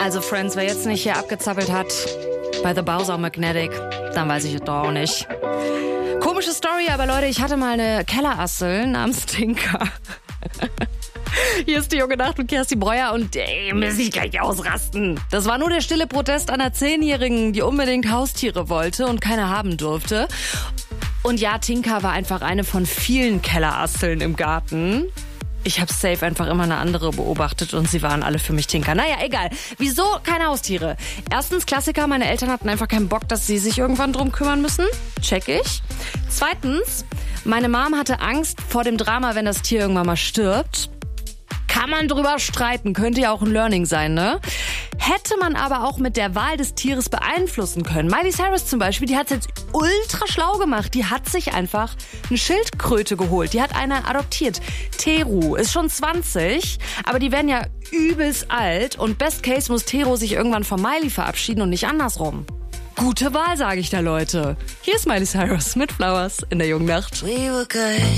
Also Friends, wer jetzt nicht hier abgezappelt hat bei The Bowser Magnetic, dann weiß ich es doch auch nicht. Komische Story, aber Leute, ich hatte mal eine Kellerassel namens Tinker. Hier ist die junge Nacht mit Kerstin Breuer und ihr müsst nicht gleich ausrasten. Das war nur der stille Protest einer 10-Jährigen, die unbedingt Haustiere wollte und keine haben durfte. Und ja, Tinker war einfach eine von vielen Kellerasseln im Garten. Ich habe safe einfach immer eine andere beobachtet und sie waren alle für mich Tinker. Naja, egal. Wieso keine Haustiere? Erstens, Klassiker, meine Eltern hatten einfach keinen Bock, dass sie sich irgendwann drum kümmern müssen. Check ich. Zweitens, meine Mom hatte Angst vor dem Drama, wenn das Tier irgendwann mal stirbt. Kann man drüber streiten, könnte ja auch ein Learning sein, ne? Hätte man aber auch mit der Wahl des Tieres beeinflussen können. Miley Cyrus zum Beispiel, die hat es jetzt ultra schlau gemacht. Die hat sich einfach eine Schildkröte geholt. Die hat eine adoptiert. Teru ist schon 20, aber die werden ja übelst alt. Und best case muss Teru sich irgendwann von Miley verabschieden und nicht andersrum. Gute Wahl, sage ich da, Leute. Hier ist Miley Cyrus mit Flowers in der jungen Nacht.